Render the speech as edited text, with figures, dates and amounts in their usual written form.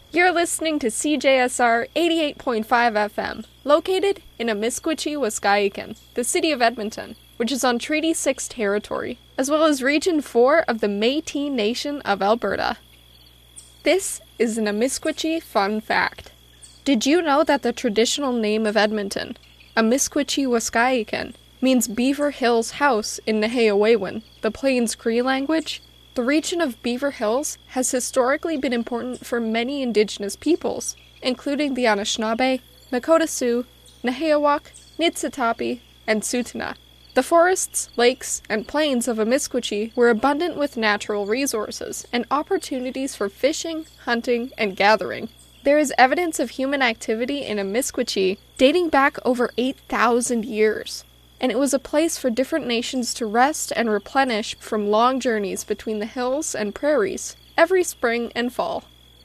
You're listening to CJSR 88.5 FM, located in Amiskwitchie, Waskahikan, the city of Edmonton, which is on Treaty 6 territory, as well as Region 4 of the Métis Nation of Alberta. This is an Amiskwitchie fun fact. Did you know that the traditional name of Edmonton, Amiskwitchie Waskahikan, means Beaver Hills House in Nehiyawewin, the Plains Cree language? The region of Beaver Hills has historically been important for many Indigenous peoples, including the Anishinaabe, Nakota Sioux, Nehiyawak, Niitsitapi, and Tsuut'ina. The forests, lakes, and plains of Amiskwitchie were abundant with natural resources and opportunities for fishing, hunting, and gathering. There is evidence of human activity in Amiskwitchie dating back over 8,000 years. And it was a place for different nations to rest and replenish from long journeys between the hills and prairies every spring and fall.